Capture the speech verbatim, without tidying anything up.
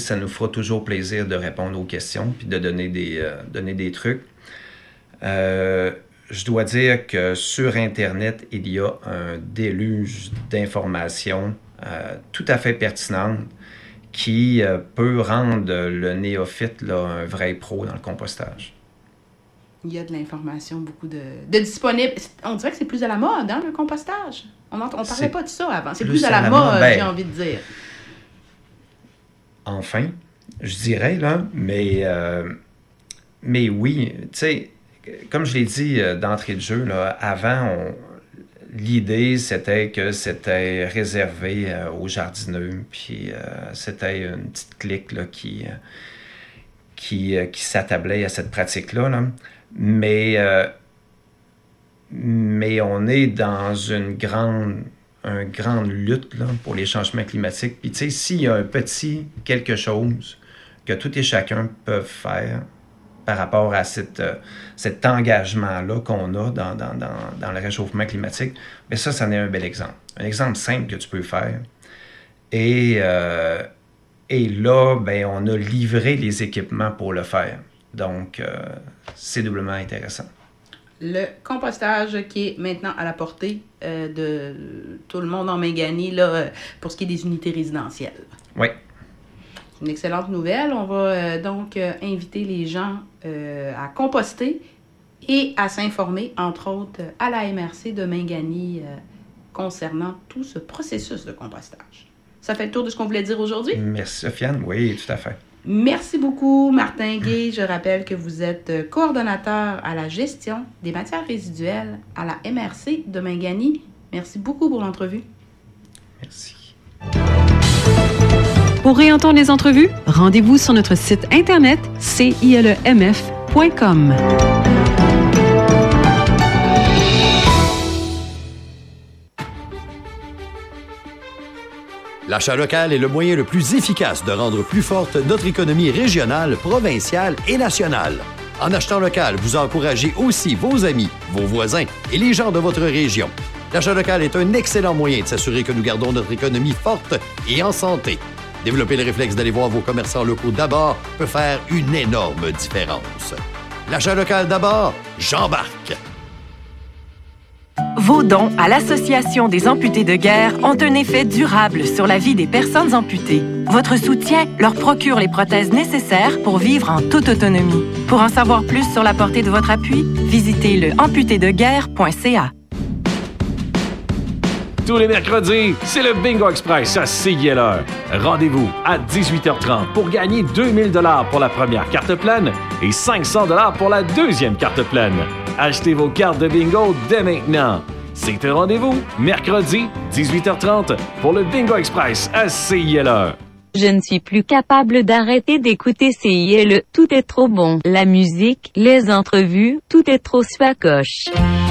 ça nous fera toujours plaisir de répondre aux questions puis de donner des, euh, donner des trucs. Euh, je dois dire que sur Internet, il y a un déluge d'informations euh, tout à fait pertinentes qui euh, peut rendre le néophyte là, un vrai pro dans le compostage. Il y a de l'information, beaucoup de, de disponible. On dirait que c'est plus à la mode, hein, le compostage. On ne parlait pas de ça avant. C'est plus, plus à la, la mode, mode ben, j'ai envie de dire. Enfin, je dirais, là, mais, euh, mais oui, tu sais, comme je l'ai dit euh, d'entrée de jeu, là, avant, on, l'idée, c'était que c'était réservé euh, aux jardineux, puis euh, c'était une petite clique là, qui, euh, qui, euh, qui s'attablait à cette pratique-là, là. Mais, euh, mais on est dans une grande, une grande lutte là, pour les changements climatiques. Puis tu sais, s'il y a un petit quelque chose que tout et chacun peuvent faire par rapport à cette, euh, cet engagement-là qu'on a dans, dans, dans, dans le réchauffement climatique, bien ça, ça en est un bel exemple. Un exemple simple que tu peux faire. Et, euh, et là, bien, on a livré les équipements pour le faire. Donc, euh, c'est doublement intéressant. Le compostage qui est maintenant à la portée euh, de tout le monde en Mingani, là, pour ce qui est des unités résidentielles. Oui. C'est une excellente nouvelle. On va euh, donc euh, inviter les gens euh, à composter et à s'informer, entre autres, à la M R C de Mingani euh, concernant tout ce processus de compostage. Ça fait le tour de ce qu'on voulait dire aujourd'hui? Merci, Sofiane. Oui, tout à fait. Merci beaucoup, Martin Gay. Je rappelle que vous êtes coordonnateur à la gestion des matières résiduelles à la M R C de Mingani. Merci beaucoup pour l'entrevue. Merci. Pour réentendre les entrevues, rendez-vous sur notre site internet c i l e m f point com. L'achat local est le moyen le plus efficace de rendre plus forte notre économie régionale, provinciale et nationale. En achetant local, vous encouragez aussi vos amis, vos voisins et les gens de votre région. L'achat local est un excellent moyen de s'assurer que nous gardons notre économie forte et en santé. Développer le réflexe d'aller voir vos commerçants locaux d'abord peut faire une énorme différence. L'achat local d'abord, j'embarque! Vos dons à l'Association des amputés de guerre ont un effet durable sur la vie des personnes amputées. Votre soutien leur procure les prothèses nécessaires pour vivre en toute autonomie. Pour en savoir plus sur la portée de votre appui, visitez le amputé de guerre point c a. Tous les mercredis, c'est le Bingo Express à C I L E. Rendez-vous à dix-huit heures trente pour gagner deux mille dollars pour la première carte pleine et cinq cents dollars pour la deuxième carte pleine. Achetez vos cartes de bingo dès maintenant. C'est un rendez-vous, mercredi, dix-huit heures trente, pour le Bingo Express à C I L E. Je ne suis plus capable d'arrêter d'écouter C I L E. Tout est trop bon. La musique, les entrevues, tout est trop swacoche.